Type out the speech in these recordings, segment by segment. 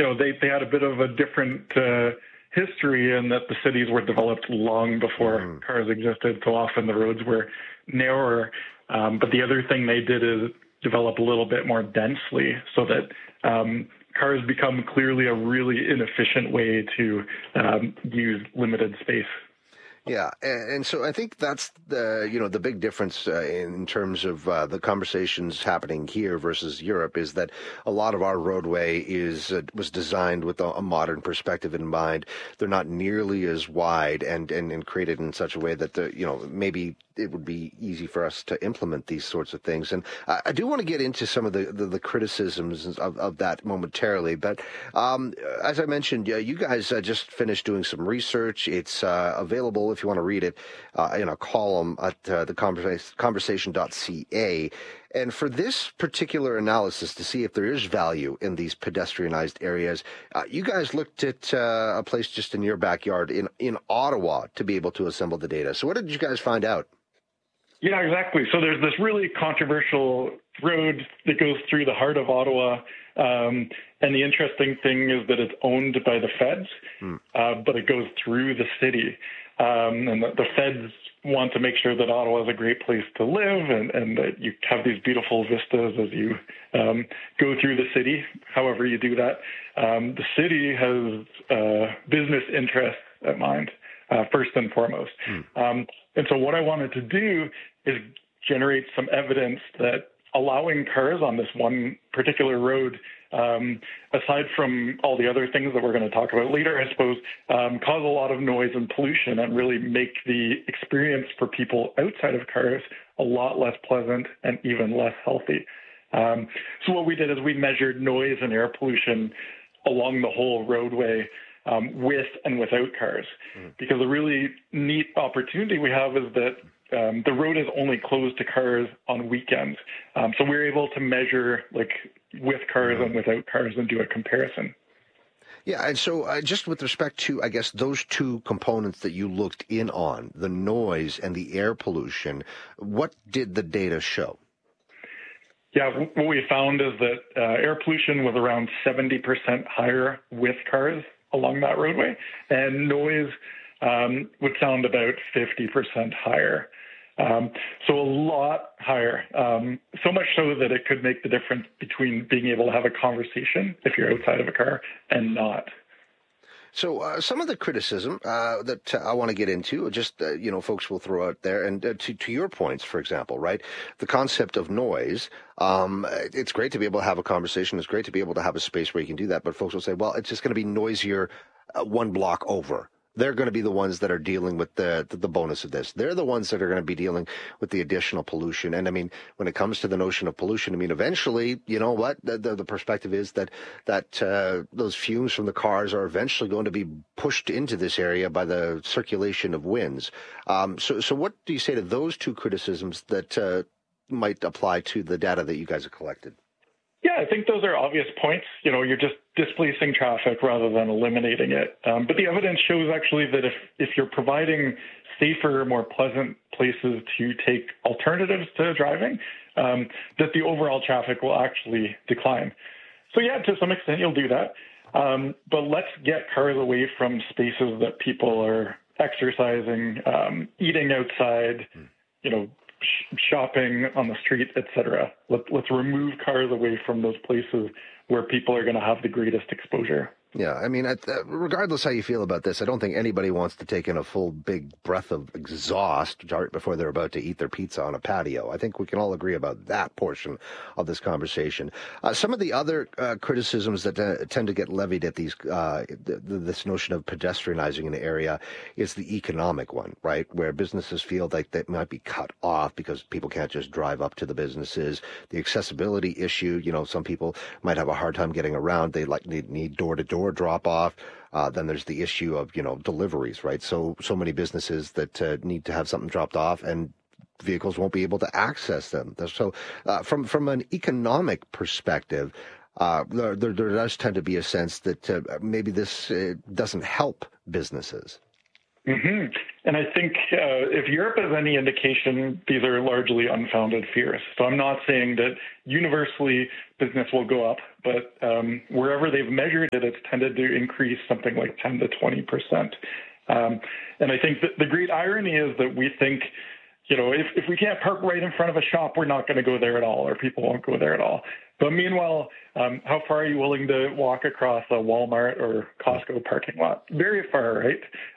they had a bit of a different history in that the cities were developed long before cars existed. So often the roads were narrower. But the other thing they did is develop a little bit more densely so that cars become clearly a really inefficient way to use limited space. Yeah, and so I think that's the big difference in terms of the conversations happening here versus Europe is that a lot of our roadway was designed with a modern perspective in mind. They're not nearly as wide and created in such a way that maybe it would be easy for us to implement these sorts of things. And I do want to get into some of the criticisms of that momentarily. But as I mentioned, you guys just finished doing some research. It's available if you want to read it in a column at the conversation.ca. And for this particular analysis to see if there is value in these pedestrianized areas, you guys looked at a place just in your backyard in Ottawa to be able to assemble the data. So what did you guys find out? Yeah, exactly. So there's this really controversial road that goes through the heart of Ottawa. And the interesting thing is that it's owned by the feds, but it goes through the city. And the feds want to make sure that Ottawa is a great place to live and that you have these beautiful vistas as you go through the city, however you do that. The city has business interests at mind, first and foremost. And so what I wanted to do is generate some evidence that allowing cars on this one particular road, aside from all the other things that we're going to talk about later, I suppose, cause a lot of noise and pollution and really make the experience for people outside of cars a lot less pleasant and even less healthy. So what we did is we measured noise and air pollution along the whole roadway with and without cars. Because a really neat opportunity we have is that the road is only closed to cars on weekends. So we're able to measure with cars and without cars and do a comparison. Yeah, and so just with respect to, I guess, those two components that you looked in on, the noise and the air pollution, what did the data show? Yeah, what we found is that air pollution was around 70% higher with cars along that roadway, and noise would sound about 50% higher. So a lot higher, so much so that it could make the difference between being able to have a conversation if you're outside of a car and not. So some of the criticism that I want to get into, just, folks will throw out there, and to your points, for example, right, the concept of noise, it's great to be able to have a conversation. It's great to be able to have a space where you can do that. But folks will say, well, it's just going to be noisier one block over. They're going to be the ones that are dealing with the bonus of this. They're the ones that are going to be dealing with the additional pollution. And I mean, when it comes to the notion of pollution, I mean, eventually, you know what, the perspective is that those fumes from the cars are eventually going to be pushed into this area by the circulation of winds. So what do you say to those two criticisms that might apply to the data that you guys have collected? Yeah, I think those are obvious points. You're just displacing traffic rather than eliminating it. But the evidence shows actually that if you're providing safer, more pleasant places to take alternatives to driving, that the overall traffic will actually decline. So yeah, to some extent you'll do that. But let's get cars away from spaces that people are exercising, eating outside, shopping on the street, etc. Let's remove cars away from those places where people are going to have the greatest exposure. Yeah, I mean, regardless how you feel about this, I don't think anybody wants to take in a full big breath of exhaust right before they're about to eat their pizza on a patio. I think we can all agree about that portion of this conversation. Some of the other criticisms that tend to get levied at these this notion of pedestrianizing an area is the economic one, right, where businesses feel like they might be cut off because people can't just drive up to the businesses. The accessibility issue, some people might have a hard time getting around. They need door-to-door drop off. Then there's the issue of, deliveries, right? So many businesses that need to have something dropped off and vehicles won't be able to access them. So from an economic perspective, there does tend to be a sense that maybe this doesn't help businesses. Mm-hmm. And I think if Europe is any indication, these are largely unfounded fears. So I'm not saying that universally business will go up, but wherever they've measured it, it's tended to increase something like 10 to 20%. And I think that the great irony is that we think, if we can't park right in front of a shop, we're not going to go there at all, or people won't go there at all. But meanwhile, how far are you willing to walk across a Walmart or Costco parking lot? Very far, right?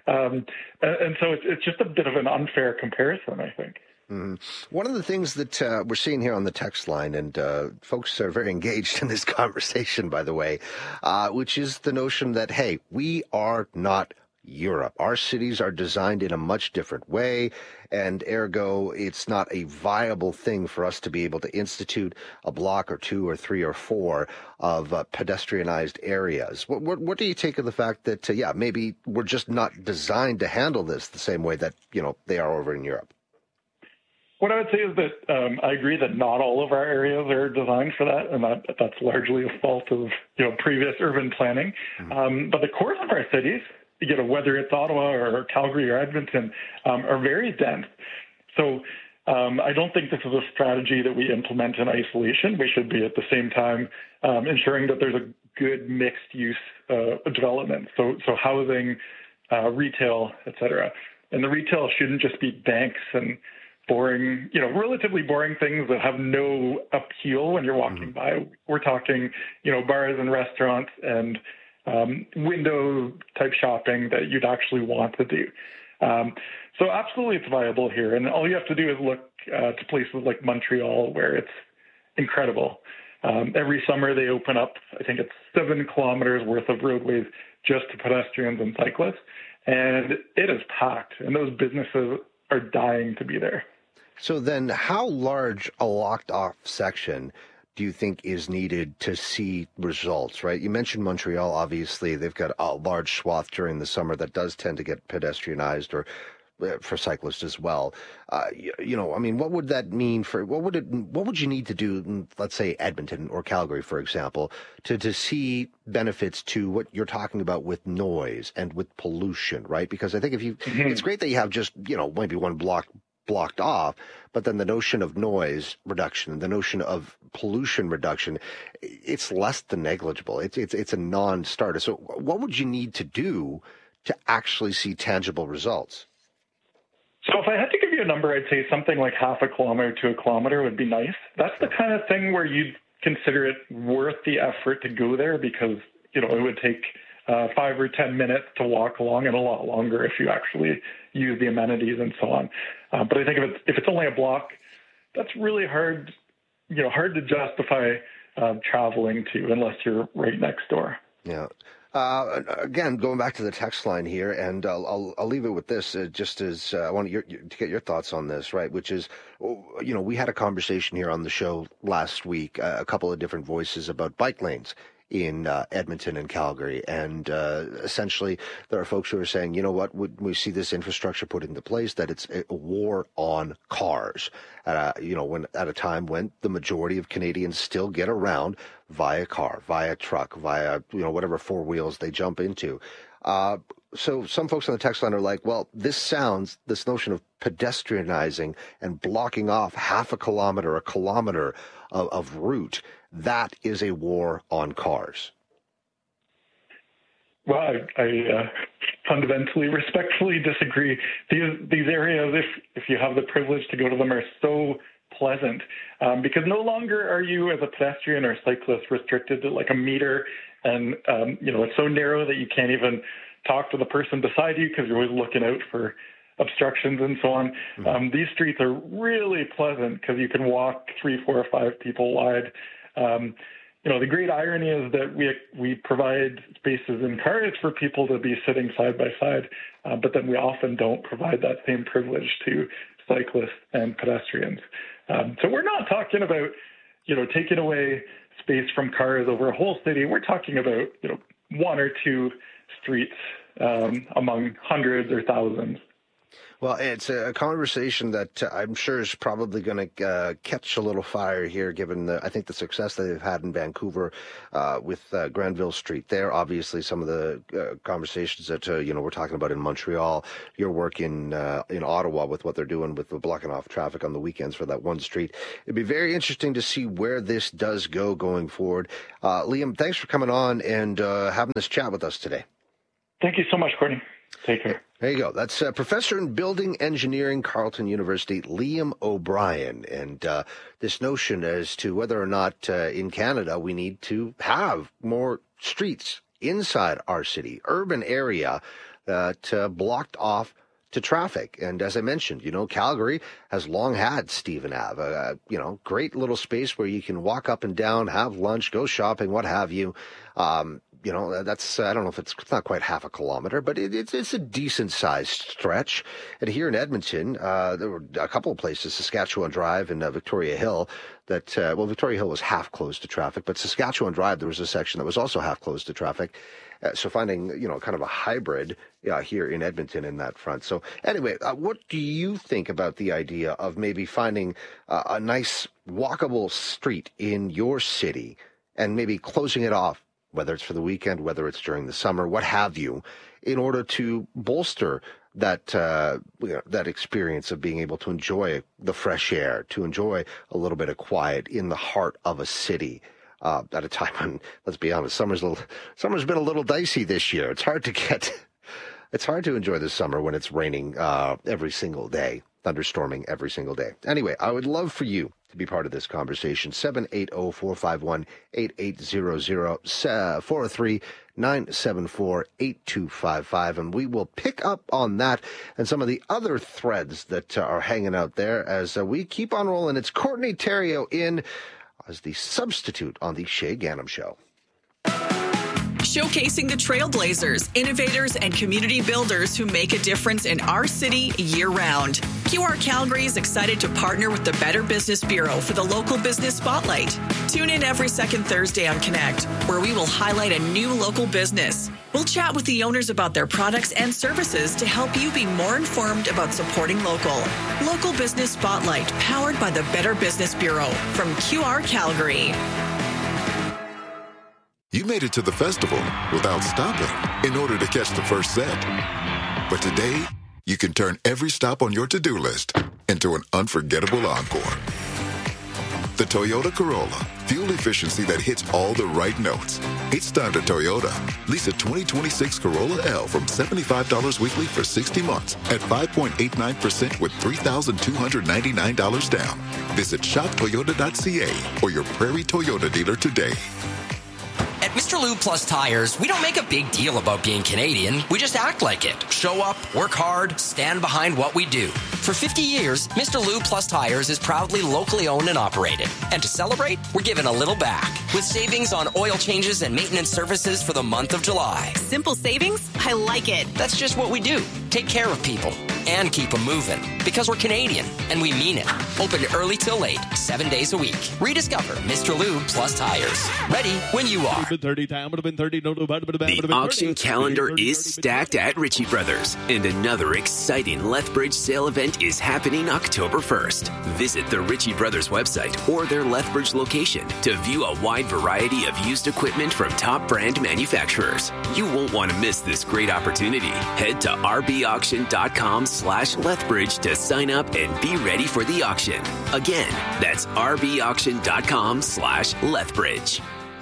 And so it's just a bit of an unfair comparison, I think. Mm-hmm. One of the things that we're seeing here on the text line, and folks are very engaged in this conversation, by the way, which is the notion that, hey, we are not Europe. Our cities are designed in a much different way, and ergo, it's not a viable thing for us to be able to institute a block or two or three or four of pedestrianized areas. What do you take of the fact that, maybe we're just not designed to handle this the same way that, they are over in Europe? What I would say is that I agree that not all of our areas are designed for that, and that's largely a fault of previous urban planning. Mm-hmm. But the cores of our cities, whether it's Ottawa or Calgary or Edmonton, are very dense. So I don't think this is a strategy that we implement in isolation. We should be at the same time ensuring that there's a good mixed use development. So housing, retail, et cetera. And the retail shouldn't just be banks and boring, relatively boring things that have no appeal when you're walking mm-hmm. by. We're talking, bars and restaurants and window type shopping that you'd actually want to do. So absolutely it's viable here. And all you have to do is look to places like Montreal, where it's incredible. Every summer they open up, I think it's 7 kilometers worth of roadways just to pedestrians and cyclists. And it is packed, and those businesses are dying to be there. So then how large a locked off section do you think is needed to see results, right? You mentioned Montreal, obviously. They've got a large swath during the summer that does tend to get pedestrianized, or for cyclists as well. What would that mean what would you need to do in, let's say, Edmonton or Calgary, for example, to see benefits to what you're talking about with noise and with pollution, right? Because I think mm-hmm. it's great that you have just, maybe one block blocked off, but then the notion of noise reduction, the notion of pollution reduction, it's less than negligible. It's a non-starter. So what would you need to do to actually see tangible results? So if I had to give you a number, I'd say something like half a kilometer to a kilometer would be nice. That's the kind of thing where you'd consider it worth the effort to go there, because, it would take 5 or 10 minutes to walk along, and a lot longer if you actually use the amenities and so on. But I think if it's only a block, that's really hard to justify traveling to unless you're right next door. Yeah. Again, going back to the text line here, and I'll leave it with this, just as I want to get your thoughts on this, right? Which is, we had a conversation here on the show last week, a couple of different voices about bike lanes in Edmonton and Calgary. And essentially, there are folks who are saying, when we see this infrastructure put into place, that it's a war on cars. When at a time when the majority of Canadians still get around via car, via truck, via, whatever four wheels they jump into. So some folks on the text line are like, well, this notion of pedestrianizing and blocking off half a kilometer of route, that is a war on cars. Well, I fundamentally, respectfully disagree. These areas, if you have the privilege to go to them, are so pleasant because no longer are you, as a pedestrian or cyclist, restricted to like a meter, and it's so narrow that you can't even talk to the person beside you because you're always looking out for obstructions and so on. Mm-hmm. These streets are really pleasant because you can walk 3, 4, or 5 people wide. The great irony is that we provide spaces in cars for people to be sitting side by side, but then we often don't provide that same privilege to cyclists and pedestrians. So we're not talking about, taking away space from cars over a whole city. We're talking about, 1 or 2 streets among hundreds or thousands. Well, it's a conversation that I'm sure is probably going to catch a little fire here, given I think the success that they've had in Vancouver with Granville Street. There, obviously, some of the conversations that we're talking about in Montreal. Your work in Ottawa with what they're doing with the blocking off traffic on the weekends for that one street. It'd be very interesting to see where this does go going forward. Liam, thanks for coming on and having this chat with us today. Thank you so much, Courtney. Take care. There you go. That's Professor in Building Engineering, Carleton University, Liam O'Brien. And this notion as to whether or not in Canada we need to have more streets inside our city, urban area that blocked off to traffic. And as I mentioned, Calgary has long had Stephen Ave, great little space where you can walk up and down, have lunch, go shopping, what have you. That's, I don't know if it's not quite half a kilometer, but it's a decent sized stretch. And here in Edmonton, there were a couple of places, Saskatchewan Drive and Victoria Hill, that, Victoria Hill was half closed to traffic, but Saskatchewan Drive, there was a section that was also half closed to traffic. So finding, kind of a hybrid here in Edmonton in that front. So anyway, what do you think about the idea of maybe finding a nice walkable street in your city and maybe closing it off, whether it's for the weekend, whether it's during the summer, what have you, in order to bolster that that experience of being able to enjoy the fresh air, to enjoy a little bit of quiet in the heart of a city at a time when, let's be honest, summer's been a little dicey this year. It's hard to enjoy the summer when it's raining every single day, thunderstorming every single day. Anyway, I would love for you to be part of this conversation. 780-451-8800, 403-974-8255. And we will pick up on that and some of the other threads that are hanging out there as we keep on rolling. It's Courtney Theriault in as the substitute on the Shay Ganem Show. Showcasing the trailblazers, innovators, and community builders who make a difference in our city year-round. QR Calgary is excited to partner with the Better Business Bureau for the Local Business Spotlight. Tune in every second Thursday on Connect, where we will highlight a new local business. We'll chat with the owners about their products and services to help you be more informed about supporting local. Local Business Spotlight, powered by the Better Business Bureau from QR Calgary. You made it to the festival without stopping in order to catch the first set. But today, you can turn every stop on your to-do list into an unforgettable encore. The Toyota Corolla, fuel efficiency that hits all the right notes. It's time to Toyota. Lease a 2026 Corolla L from $75 weekly for 60 months at 5.89% with $3,299 down. Visit shoptoyota.ca or your Prairie Toyota dealer today. At Mr. Lube Plus Tires, we don't make a big deal about being Canadian. We just act like it. Show up, work hard, stand behind what we do. For 50 years, Mr. Lube Plus Tires is proudly locally owned and operated. And to celebrate, we're giving a little back with savings on oil changes and maintenance services for the month of July. Simple savings? I like it. That's just what we do. Take care of people and keep them moving. Because we're Canadian, and we mean it. Open early till late, 7 days a week. Rediscover Mr. Lube Plus Tires. Ready when you are. The auction calendar is stacked at Ritchie Brothers, and another exciting Lethbridge sale event is happening October 1st. Visit the Ritchie Brothers website or their Lethbridge location to view a wide variety of used equipment from top brand manufacturers. You won't want to miss this great opportunity. Head to rbauction.com/Lethbridge to sign up and be ready for the auction. Again, that's rbauction.com/Lethbridge.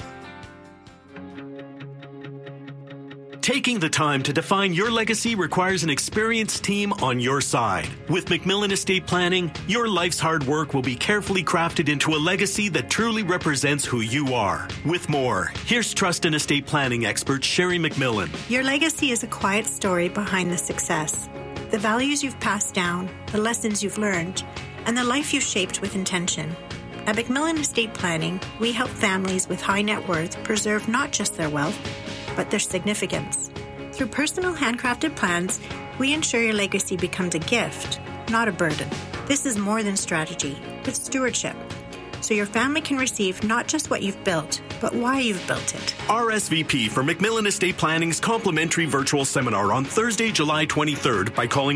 Taking the time to define your legacy requires an experienced team on your side. With McMillan Estate Planning, your life's hard work will be carefully crafted into a legacy that truly represents who you are. With more, here's trust and estate planning expert Sherry McMillan. Your legacy is a quiet story behind the success. The values you've passed down, the lessons you've learned, and the life you've shaped with intention. At McMillan Estate Planning, we help families with high net worth preserve not just their wealth, but their significance. Through personal handcrafted plans, we ensure your legacy becomes a gift, not a burden. This is more than strategy, it's stewardship. So your family can receive not just what you've built, but why you've built it. RSVP for McMillan Estate Planning's complimentary virtual seminar on Thursday, July 23rd by calling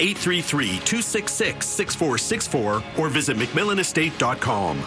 1-833-266-6464 or visit McMillanestate.com.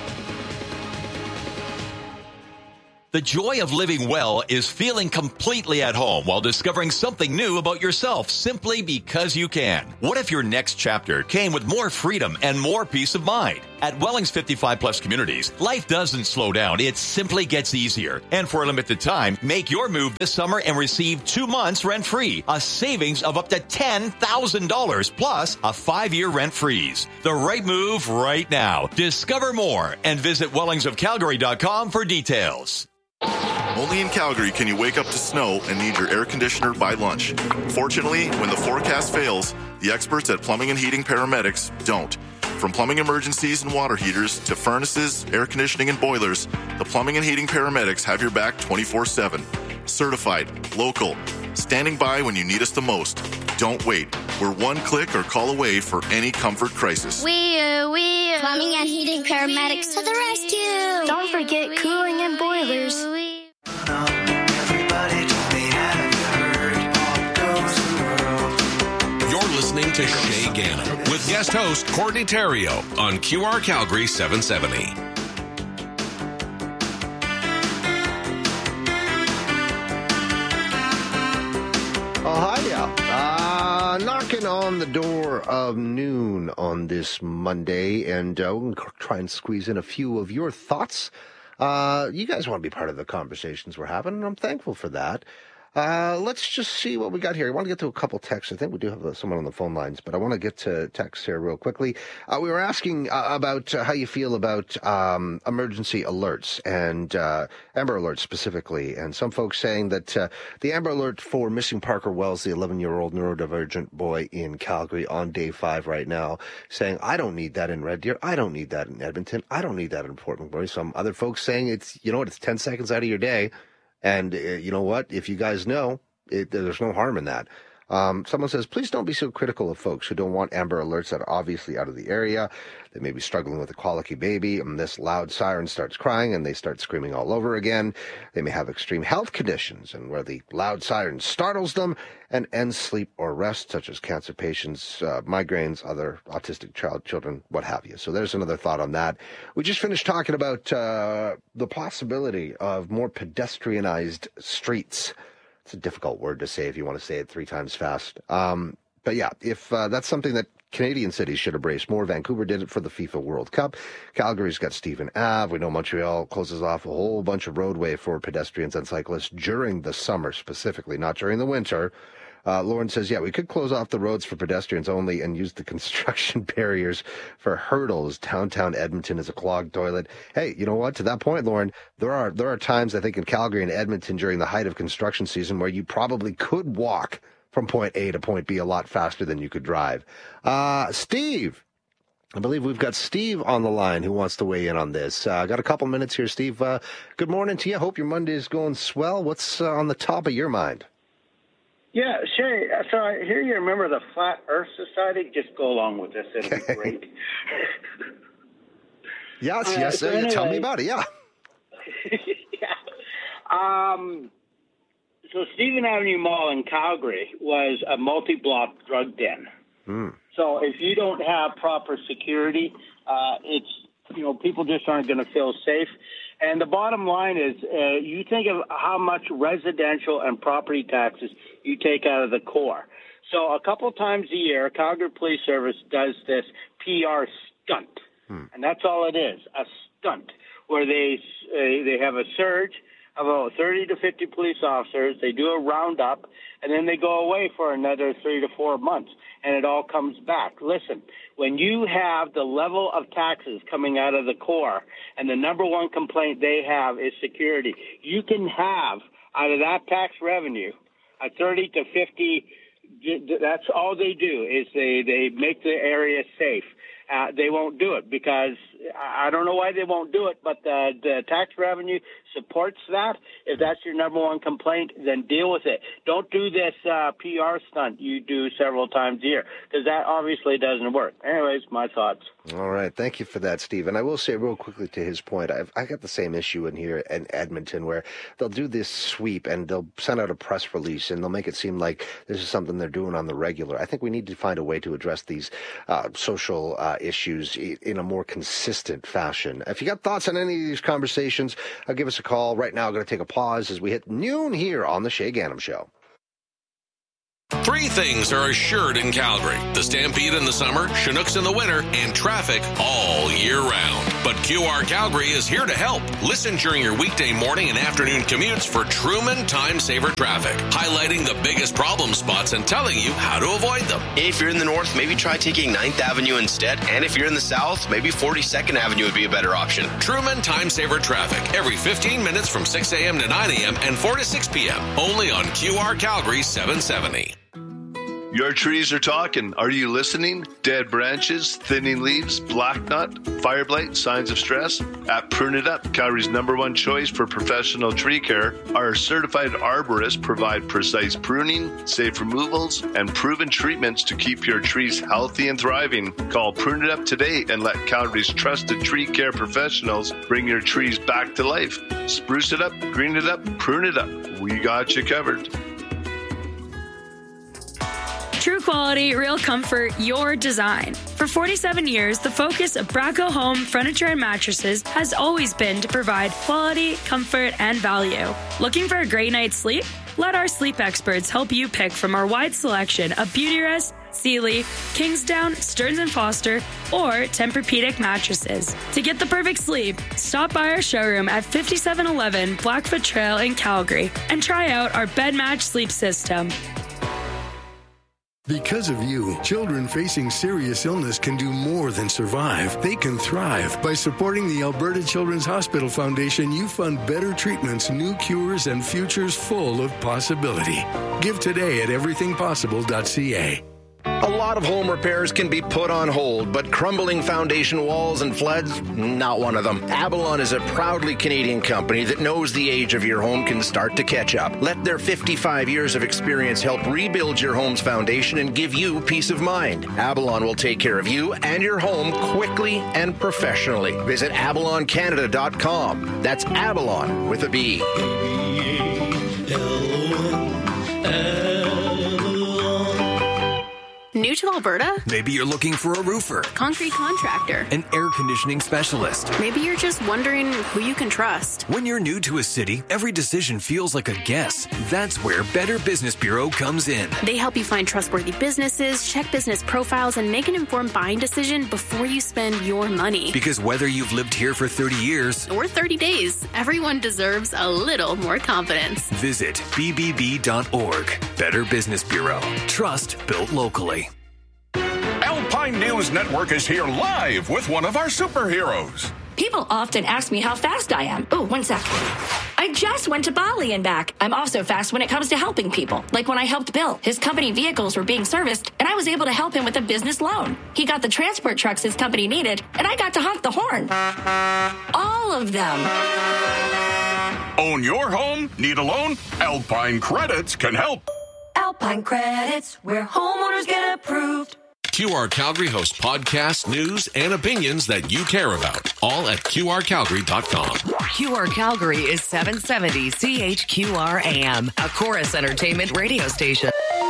The joy of living well is feeling completely at home while discovering something new about yourself simply because you can. What if your next chapter came with more freedom and more peace of mind? At Welling's 55 Plus Communities, life doesn't slow down. It simply gets easier. And for a limited time, make your move this summer and receive 2 months rent-free, a savings of up to $10,000 plus a 5-year rent freeze. The right move right now. Discover more and visit wellingsofcalgary.com for details. Only in Calgary can you wake up to snow and need your air conditioner by lunch. Fortunately, when the forecast fails, the experts at Plumbing and Heating Paramedics don't. From plumbing emergencies and water heaters to furnaces, air conditioning, and boilers, the Plumbing and Heating Paramedics have your back 24/7. Certified, local, standing by when you need us the most. Don't wait. We're one click or call away for any comfort crisis. We Plumbing and Heating Paramedics to the rescue. Don't forget cooling and boilers. You're listening to Shay Gannon with guest host Courtney Theriault on QR Calgary 770. Oh, hiya. Knocking on the door of noon on this Monday, and we'll try and squeeze in a few of your thoughts. You guys want to be part of the conversations we're having, and I'm thankful for that. Let's just see what we got here. I want to get to a couple texts. I think we do have someone on the phone lines, but I want to get to texts here real quickly. We were asking about how you feel about emergency alerts and Amber Alerts specifically, and some folks saying that the Amber Alert for missing Parker Wells, the 11-year-old neurodivergent boy in Calgary on day 5 right now, saying, I don't need that in Red Deer. I don't need that in Edmonton. I don't need that in Port McMurray. Some other folks saying it's 10 seconds out of your day. And you know what? If you guys know, there's no harm in that. Someone says, please don't be so critical of folks who don't want Amber Alerts that are obviously out of the area. They may be struggling with a colicky baby, and this loud siren starts crying, and they start screaming all over again. They may have extreme health conditions, and where the loud siren startles them and ends sleep or rest, such as cancer patients, migraines, other autistic children, what have you. So there's another thought on that. We just finished talking about the possibility of more pedestrianized streets. It's a difficult word to say if you want to say it 3 times fast. But yeah, if that's something that Canadian cities should embrace more. Vancouver did it for the FIFA World Cup. Calgary's got Stephen Ave. We know Montreal closes off a whole bunch of roadway for pedestrians and cyclists during the summer specifically, not during the winter. Lauren says, yeah, we could close off the roads for pedestrians only and use the construction barriers for hurdles. Downtown Edmonton is a clogged toilet. Hey, you know what? To that point, Lauren, there are times, I think, in Calgary and Edmonton during the height of construction season where you probably could walk from point A to point B a lot faster than you could drive. Steve, I believe we've got Steve on the line who wants to weigh in on this. Got a couple minutes here, Steve. Good morning to you. Hope your Monday is going swell. What's on the top of your mind? Yeah, Shay, so I hear you're a member of the Flat Earth Society. Just go along with this. It'll be great. Yes. So anyway, tell me about it, yeah. So Stephen Avenue Mall in Calgary was a multi-block drug den. So if you don't have proper security, people just aren't going to feel safe. And the bottom line is, you think of how much residential and property taxes you take out of the core. So a couple times a year, Calgary Police Service does this PR stunt, and that's all it is, a stunt, where they have a surge of about 30 to 50 police officers. They do a roundup, and then they go away for another 3 to 4 months, and it all comes back. Listen, when you have the level of taxes coming out of the core, and the number one complaint they have is security, you can have out of that tax revenue a 30 to 50. That's all they do is they make the area safe. They won't do it because I don't know why they won't do it, but the tax revenue supports that. If that's your number one complaint, then deal with it. Don't do this PR stunt you do several times a year, because that obviously doesn't work. Anyways, my thoughts. All right. Thank you for that, Steve. And I will say real quickly to his point, I got the same issue in here in Edmonton where they'll do this sweep and they'll send out a press release and they'll make it seem like this is something they're doing on the regular. I think we need to find a way to address these social issues in a more consistent fashion. If you got thoughts on any of these conversations, give us a call. Right now, I'm going to take a pause as we hit noon here on the Shay Ganem Show. 3 things are assured in Calgary: the Stampede in the summer, Chinooks in the winter, and traffic all year round. But QR Calgary is here to help. Listen during your weekday morning and afternoon commutes for Truman Time Saver Traffic, highlighting the biggest problem spots and telling you how to avoid them. If you're in the north, maybe try taking 9th Avenue instead. And if you're in the south, maybe 42nd Avenue would be a better option. Truman Time Saver Traffic, every 15 minutes from 6 a.m. to 9 a.m. and 4 to 6 p.m. Only on QR Calgary 770. Your trees are talking. Are you listening? Dead branches, thinning leaves, black knot, fire blight, signs of stress? At Prune It Up, Calgary's #1 choice for professional tree care, our certified arborists provide precise pruning, safe removals, and proven treatments to keep your trees healthy and thriving. Call Prune It Up today and let Calgary's trusted tree care professionals bring your trees back to life. Spruce it up, green it up, prune it up. We got you covered. True quality, real comfort, your design. For 47 years, the focus of Braco Home Furniture and Mattresses has always been to provide quality, comfort, and value. Looking for a great night's sleep? Let our sleep experts help you pick from our wide selection of Beautyrest, Sealy, Kingsdown, Stearns & Foster, or Tempur-Pedic mattresses. To get the perfect sleep, stop by our showroom at 5711 Blackfoot Trail in Calgary and try out our Bed Match sleep system. Because of you, children facing serious illness can do more than survive. They can thrive. By supporting the Alberta Children's Hospital Foundation, you fund better treatments, new cures, and futures full of possibility. Give today at everythingpossible.ca. A lot of home repairs can be put on hold, but crumbling foundation walls and floods, not one of them. Avalon is a proudly Canadian company that knows the age of your home can start to catch up. Let their 55 years of experience help rebuild your home's foundation and give you peace of mind. Avalon will take care of you and your home quickly and professionally. Visit avaloncanada.com. That's Avalon with a B. New to Alberta? Maybe you're looking for a roofer, concrete contractor, an air conditioning specialist. Maybe you're just wondering who you can trust. When you're new to a city, every decision feels like a guess. That's where Better Business Bureau comes in. They help you find trustworthy businesses, check business profiles, and make an informed buying decision before you spend your money. Because whether you've lived here for 30 years or 30 days, everyone deserves a little more confidence. Visit bbb.org. Better Business Bureau. Trust built locally. Alpine News Network is here live with one of our superheroes. People often ask me how fast I am. Oh, 1 sec. I just went to Bali and back. I'm also fast when it comes to helping people. Like when I helped Bill. His company vehicles were being serviced, and I was able to help him with a business loan. He got the transport trucks his company needed, and I got to honk the horn. All of them. Own your home? Need a loan? Alpine Credits can help. Alpine Credits, where homeowners get approved. QR Calgary hosts podcasts, news, and opinions that you care about. All at QRCalgary.com. QR Calgary is 770 CHQR AM, a Chorus Entertainment radio station.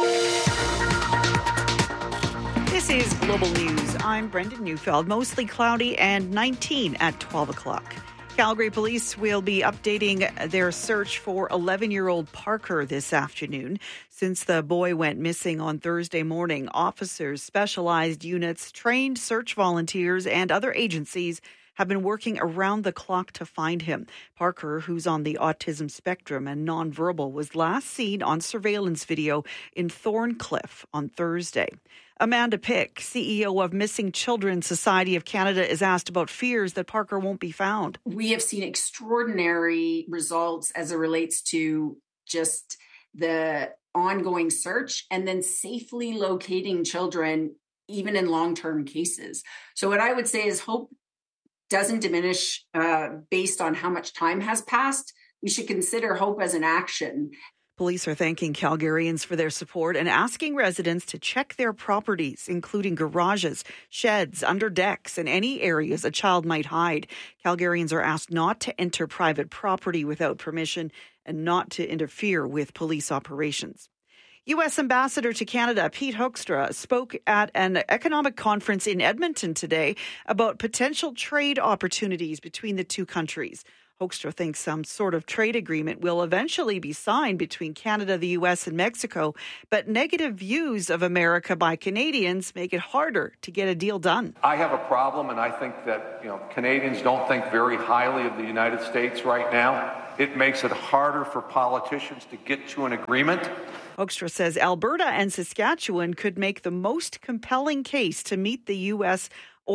This is Global News. I'm Brendan Neufeld. Mostly cloudy and 19 at 12 o'clock. Calgary police will be updating their search for 11-year-old Parker this afternoon. Since the boy went missing on Thursday morning, officers, specialized units, trained search volunteers, and other agencies have been working around the clock to find him. Parker, who's on the autism spectrum and nonverbal, was last seen on surveillance video in Thorncliffe on Thursday. Amanda Pick, CEO of Missing Children Society of Canada, is asked about fears that Parker won't be found. We have seen extraordinary results as it relates to just the ongoing search and then safely locating children even in long-term cases. So what I would say is hope doesn't diminish based on how much time has passed. We should consider hope as an action. Police are thanking Calgarians for their support and asking residents to check their properties, including garages, sheds, under decks, and any areas a child might hide. Calgarians are asked not to enter private property without permission and not to interfere with police operations. U.S. Ambassador to Canada Pete Hoekstra spoke at an economic conference in Edmonton today about potential trade opportunities between the two countries. Hoekstra thinks some sort of trade agreement will eventually be signed between Canada, the U.S., and Mexico, but negative views of America by Canadians make it harder to get a deal done. I have a problem, and I think that Canadians don't think very highly of the United States right now. It makes it harder for politicians to get to an agreement. Hoekstra says Alberta and Saskatchewan could make the most compelling case to meet the U.S.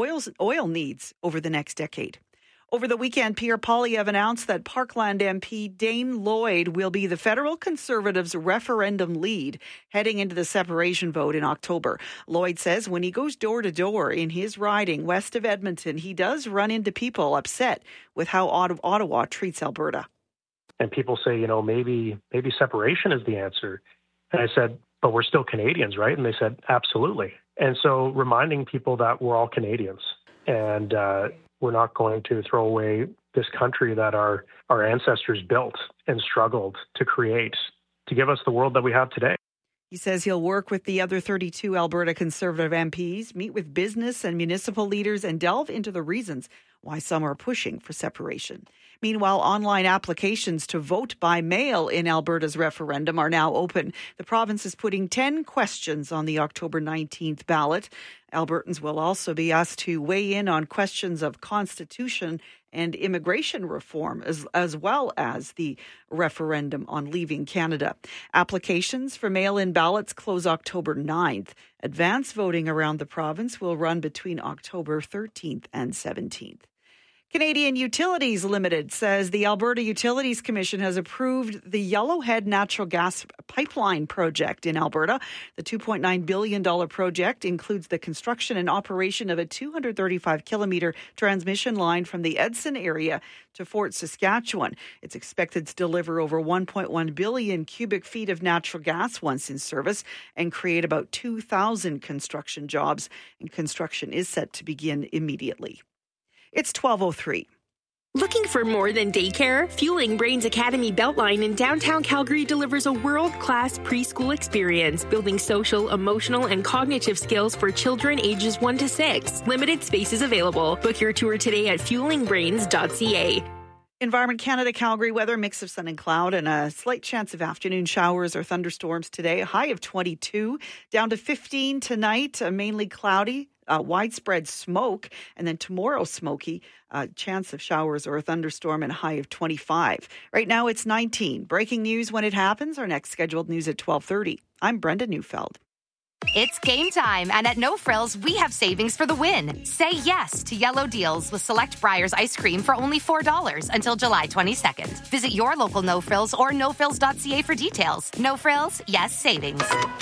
oil needs over the next decade. Over the weekend, Pierre Poilievre announced that Parkland MP Dane Lloyd will be the federal Conservatives' referendum lead heading into the separation vote in October. Lloyd says when he goes door to door in his riding west of Edmonton, he does run into people upset with how Ottawa treats Alberta. And people say, maybe separation is the answer. And I said, but we're still Canadians, right? And they said, absolutely. And so reminding people that we're all Canadians and we're not going to throw away this country that our ancestors built and struggled to create to give us the world that we have today. He says he'll work with the other 32 Alberta Conservative MPs, meet with business and municipal leaders, and delve into the reasons why some are pushing for separation. Meanwhile, online applications to vote by mail in Alberta's referendum are now open. The province is putting 10 questions on the October 19th ballot. Albertans will also be asked to weigh in on questions of constitution and immigration reform, as well as the referendum on leaving Canada. Applications for mail-in ballots close October 9th. Advance voting around the province will run between October 13th and 17th. Canadian Utilities Limited says the Alberta Utilities Commission has approved the Yellowhead natural gas pipeline project in Alberta. The $2.9 billion project includes the construction and operation of a 235-kilometre transmission line from the Edson area to Fort Saskatchewan. It's expected to deliver over 1.1 billion cubic feet of natural gas once in service and create about 2,000 construction jobs. And construction is set to begin immediately. It's 12:03. Looking for more than daycare? Fueling Brains Academy Beltline in downtown Calgary delivers a world-class preschool experience, building social, emotional, and cognitive skills for children ages 1 to 6. Limited spaces available. Book your tour today at fuelingbrains.ca. Environment Canada Calgary weather, mix of sun and cloud and a slight chance of afternoon showers or thunderstorms today. A high of 22, down to 15 tonight, mainly cloudy. Widespread smoke, and then tomorrow smoky, chance of showers or a thunderstorm and a high of 25. Right now it's 19. Breaking news when it happens. Our next scheduled news at 12:30. I'm Brenda Neufeld. It's game time, and at No Frills, we have savings for the win. Say yes to yellow deals with select Breyers ice cream for only $4 until July 22nd. Visit your local No Frills or nofrills.ca for details. No Frills, yes savings.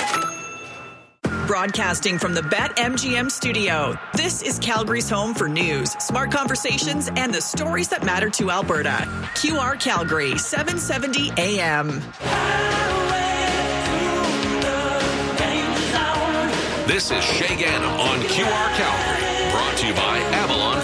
Broadcasting from the BetMGM studio, this is Calgary's home for news, smart conversations, and the stories that matter to Alberta. QR Calgary, 770 AM. This is Shay Gannon on QR Calgary, brought to you by Avalon